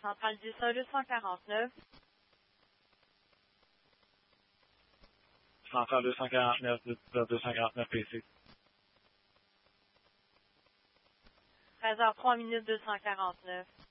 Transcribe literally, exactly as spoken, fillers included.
centrale du sol deux cent quarante-neuf. Centrale deux cent quarante-neuf, deux cent quarante-neuf P C. treize heures trois minutes deux cent quarante-neuf.